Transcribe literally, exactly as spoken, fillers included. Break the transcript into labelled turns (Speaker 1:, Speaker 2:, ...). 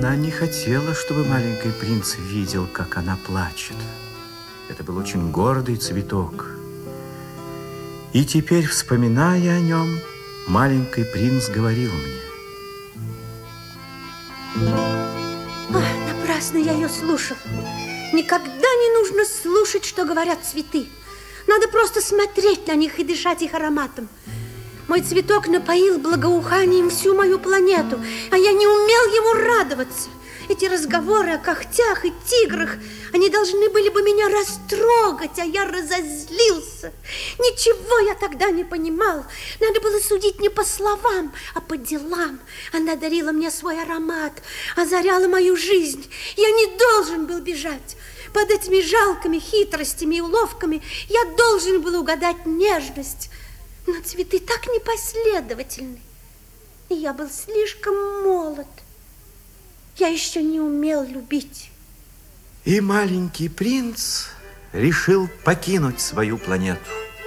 Speaker 1: она не хотела, чтобы маленький принц видел, как она плачет. Это был очень гордый цветок. И теперь, вспоминая о нем, маленький принц говорил мне:
Speaker 2: Ах, напрасно я ее слушал. Никогда не нужно слушать, что говорят цветы. Надо просто смотреть на них и дышать их ароматом. Мой цветок напоил благоуханием всю мою планету, а я не умел ему радоваться. Эти разговоры о когтях и тиграх, они должны были бы меня растрогать, а я разозлился. Ничего я тогда не понимал. Надо было судить не по словам, а по делам. Она дарила мне свой аромат, озаряла мою жизнь. Я не должен был бежать. Под этими жалкими хитростями и уловками я должен был угадать нежность. Но цветы так непоследовательны, и я был слишком молод. Я еще не умел любить.
Speaker 1: И маленький принц решил покинуть свою планету.